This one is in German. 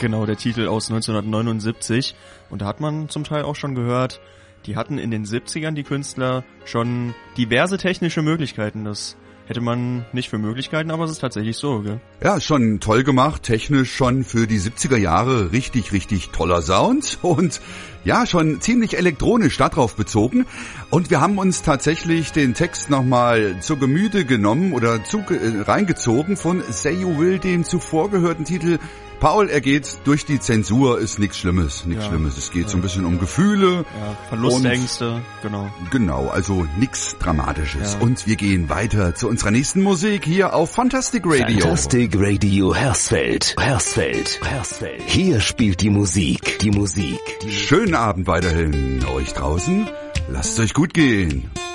Genau, der Titel aus 1979. Und da hat man zum Teil auch schon gehört, die hatten in den 70ern, die Künstler, schon diverse technische Möglichkeiten. Das hätte man nicht für Möglichkeiten, aber es ist tatsächlich so, gell? Ja, schon toll gemacht, technisch schon für die 70er Jahre richtig, richtig toller Sound und ja, schon ziemlich elektronisch darauf bezogen. Und wir haben uns tatsächlich den Text nochmal zu Gemüte genommen oder reingezogen von Say You Will, dem zuvor gehörten Titel. Paul, er geht durch die Zensur, ist nichts Schlimmes, Schlimmes. Es geht so ein bisschen um Gefühle. Ja, Verlustängste, genau. Genau, also nichts Dramatisches. Ja. Und wir gehen weiter zu unserer nächsten Musik hier auf Fantastic Radio. Fantastic Radio Hersfeld. Hier spielt die Musik. Schönen Abend weiterhin euch draußen. Lasst es euch gut gehen.